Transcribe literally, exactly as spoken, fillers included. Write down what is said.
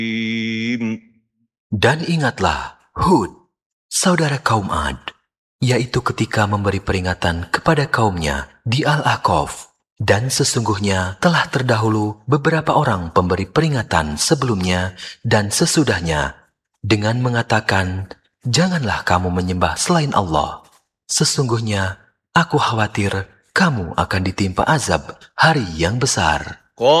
Dan ingatlah Hud, saudara kaum Ad, yaitu ketika memberi peringatan kepada kaumnya di Al-Ahqaf. Dan sesungguhnya telah terdahulu beberapa orang pemberi peringatan sebelumnya dan sesudahnya, dengan mengatakan, janganlah kamu menyembah selain Allah. Sesungguhnya aku khawatir kamu akan ditimpa azab hari yang besar.